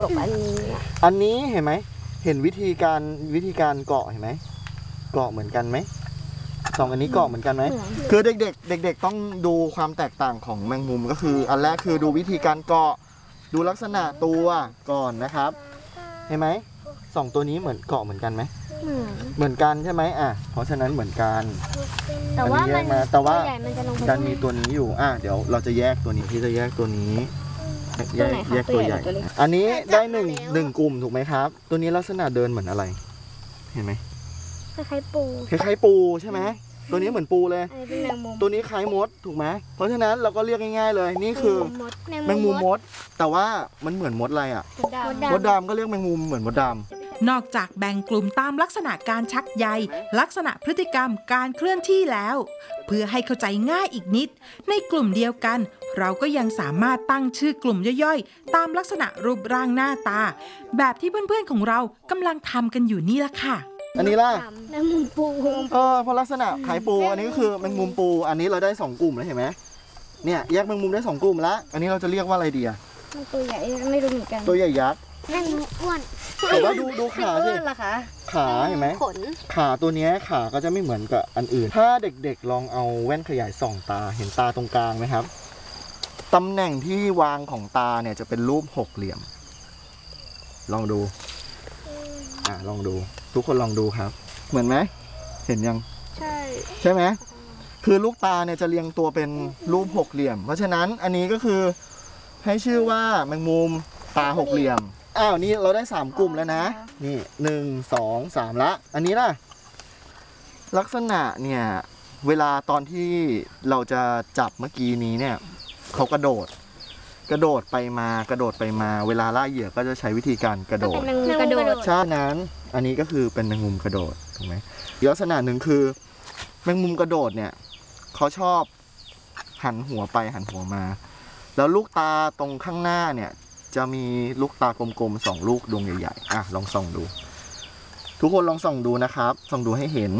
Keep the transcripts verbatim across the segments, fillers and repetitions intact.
อันนี้อันนี้เห็นไหมเห็นวิธีการวิธีการเกาะเห็นไหมเกาะเหมือนกันไหมสองอันนี้เกาะเหมือนกันไหมคือเด็กๆเด็กๆต้องดูความแตกต่างของแมงมุมก็คือ อันแรกคือดูวิธีการเกาะดูลักษณะตัวก่อนนะครับเห็นไหมสองตัวนี้เหมือนเกาะเหมือนกันไหมเหมือนกันใช่ไหมอ่ะเพราะฉะนั้นเหมือนกันแต่ว่ามันแต่ว่าการมีตัวนี้อยู่อ่ะเดี๋ยวเราจะแยกตัวนี้ที่จะแยกตัวนี้แยกแยกตัวใหญ่อันนี้ได้หนึ่งหนึ่งกลุ่มถูกไหมครับตัวนี้ลักษณะเดินเหมือนอะไรเห็นไหมคล้ายๆปูคล้ายๆปูใช่ไหมตัวนี้เหมือนปูเลยตัวนี้คล้ายมดถูกไหมเพราะฉะนั้นเราก็เรียกง่ายๆเลยนี่คือแมงมุมมดแต่ว่ามันเหมือนมดอะไรอ่ะมดดำก็เรียกแมงมุมเหมือนมดดำนอกจากแบ่งกลุ่มตามลักษณะการชักใยลักษณะพฤติกรรมการเคลื่อนที่แล้วเพื่อให้เข้าใจง่ายอีกนิดในกลุ่มเดียวกันเราก็ยังสามารถตั้งชื่อกลุ่มย่อยๆตามลักษณะรูปร่างหน้าตาแบบที่เพื่อนๆของเรากำลังทำกันอยู่นี่ละค่ะอันนี้ล่ะแมงมุมปูเออเพราะลักษณะคล้ายปูอันนี้ก็คือแมงมุมปูอันนี้เราได้สองกลุ่มแล้วเห็นไหมเนี่ยแยกแมงมุมได้สองกลุ่มแล้วอันนี้เราจะเรียกว่าอะไรดีอะตัวใหญ่ไม่รู้เหมือนกันตัวใหญ่ยักษ์แมงมุมอ้วนแต่ว่าดูดูขาสิขาเห็นไหมขนขาตัวนี้ขาก็จะไม่เหมือนกับอันอื่นถ้าเด็กๆลองเอาแว่นขยายส่องตาเห็นตาตรงกลางไหมครับตำแหน่งที่วางของตาเนี่ยจะเป็นรูปหกเหลี่ยมลองดูอ่ะลองดูทุกคนลองดูครับเหมือนไหมเห็นยังใช่ใช่ไหมคือลูกตาเนี่ยจะเรียงตัวเป็นรูปหกเหลี่ยมเพราะฉะนั้นอันนี้ก็คือให้ชื่อว่าแมงมุมตาหกเหลี่ยมอ้าวนี่เราได้สามกลุ่มแล้วนะนี่หนึ่งสองสามละอันนี้ล่ะลักษณะเนี่ยเวลาตอนที่เราจะจับเมื่อกี้นี้เนี่ยเขากระโดดกระโดดไปมากระโดดไปมาเวลาล่าเหยื่อก็จะใช้วิธีการกระโดดกระโดดใช่นั้นอันนี้ก็คือเป็นแมงมุมกระโดดถูกไหมลักษณะหนึ่งคือแมงมุมกระโดดเนี่ยเขาชอบหันหัวไปหันหัวมาแล้วลูกตาตรงข้างหน้าเนี่ยจะมีลูกตากลมๆสองลูกดวงใหญ่ๆอ่ะลองส่องดูทุกคนลองส่องดูนะครับส่องดูให้เห็น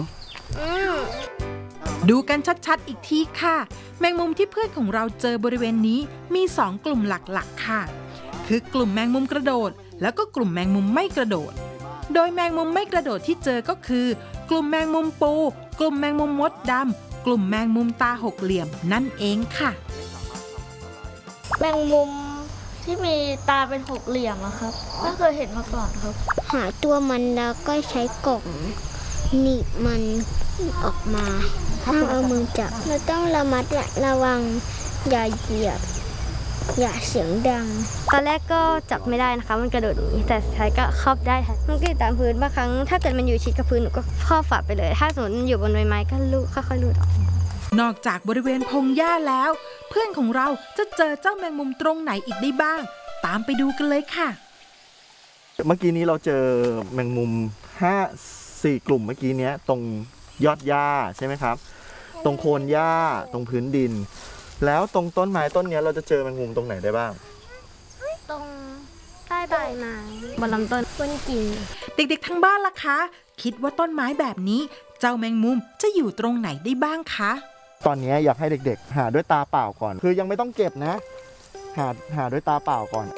ดูกันชัดๆอีกทีค่ะแมงมุมที่เพื่อนของเราเจอบริเวณนี้มีสองกลุ่มหลักๆค่ะคือกลุ่มแมงมุมกระโดดแล้วก็กลุ่มแมงมุมไม่กระโดดโดยแมงมุมไม่กระโดดที่เจอก็คือกลุ่มแมงมุมปูกลุ่มแมงมุมมดดำกลุ่มแมงมุมตาหกเหลี่ยมนั่นเองค่ะแมงมุมที่มีตาเป็นหกเหลี่ยมอะครับไม่เคยเห็นมาก่อนครับหาตัวมันแล้วก็ใช้กล่องหนีบมันออกมาห้ามเอามือจับเราต้องระมัดระวังอย่าเหยียบอย่าเสียงดังตอนแรกก็จับไม่ได้นะคะมันกระโดดหนีแต่สุดท้ายก็ครอบได้ค่ะมันก็อยู่ตามพื้นบางครั้งถ้าเกิดมันอยู่ชิดกับพื้นหนูก็ครอบฝาไปเลยถ้าสมมติมันอยู่บนใบไม้ก็ลูดค่อยๆลูดออกนอกจากบริเวณพงหญ้าแล้วเพื่อนของเราจะเจอเจ้าแมงมุมตรงไหนอีกได้บ้างตามไปดูกันเลยค่ะเมื่อกี้นี้เราเจอแมงมุมห้าสี่กลุ่มเมื่อกี้นี้ตรงยอดหญ้าใช่ไหมครับตรงโคนหญ้าตรงพื้นดินแล้วตรงต้นไม้ต้นนี้เราจะเจอแมงมุมตรงไหนได้บ้างตรงใต้ใบไม้บนลำต้นบนกิ่งเด็กๆทั้งบ้านล่ะคะคิดว่าต้นไม้แบบนี้เจ้าแมงมุมจะอยู่ตรงไหนได้บ้างคะตอนนี้อยากให้เด็กๆหาด้วยตาเปล่าก่อนคือยังไม่ต้องเก็บนะหาหาด้วยตาเปล่าก่อน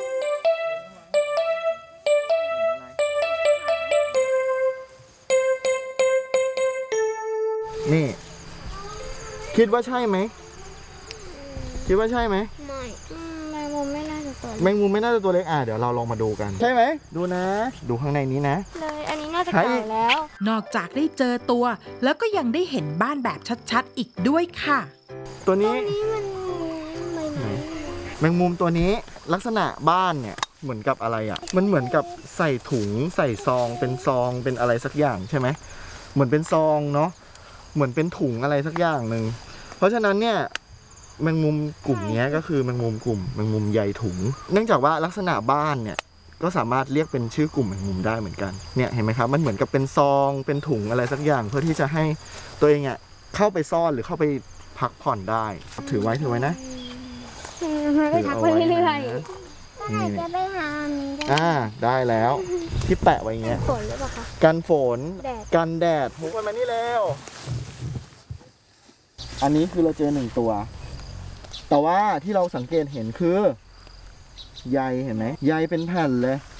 นี่คิดว่าใช่ไหมคิดว่าใช่ไหมไม่แมงมุมไม่น่าจะตัวแมงมุมไม่น่าจะตัวเล็กอ่ะเดี๋ยวเราลองมาดูกันใช่ไหมดูนะดูข้างในนี้นะเลยอันนี้น่าจะเก่าแล้วนอกจากได้เจอตัวแล้วก็ยังได้เห็นบ้านแบบชัดๆอีกด้วยค่ะตัวนี้มันแมงมุมตัวนี้ลักษณะบ้านเนี่ยเหมือนกับอะไรอ่ะมันเหมือนกับใส่ถุงใส่ซองเป็นซองเป็นอะไรสักอย่างใช่ไหมเหมือนเป็นซองเนาะเหมือนเป็นถุงอะไรสักอย่างหนึ่งเพราะฉะนั้นเนี่ยแมงมุมกลุ่มนี้ก็คือแมงมุมกลุ่มแมงมุมใยถุงเนื่องจากว่าลักษณะบ้านเนี่ยก็สามารถเรียกเป็นชื่อกลุ่มแมงมุมได้เหมือนกันเนี่ยเห็นไหมครับมันเหมือนกับเป็นซองเป็นถุงอะไรสักอย่างเพื่อที่จะให้ตัวเองอ่ะเข้าไปซ่อนหรือเข้าไปพักผ่อนได้ถือไว้ถือไว้นะไปพักไปเรื่อยๆจะไปหาอ่าได้แล้วที่แปะไว้เงี้ยฝนหรือเปล่าคะกันฝนกันแดดหุบมันมานี่แล้วอันนี้คือเราเจอหนึ่งตัวแต่ว่าที่เราสังเกตเห็นคือใยเห็นไหมใยเป็นแผ่นเลย